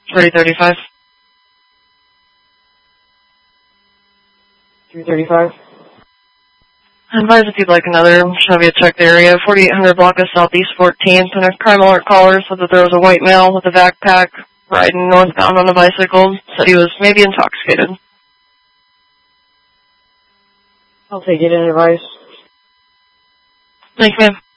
335. 335. Advise if you'd like another Chevy, check the area. 4800 block of Southeast 14th, and a crime alert caller said that there was a white male with a backpack riding northbound on a bicycle. Said he was maybe intoxicated. I'll take it in advice. Thank you, ma'am.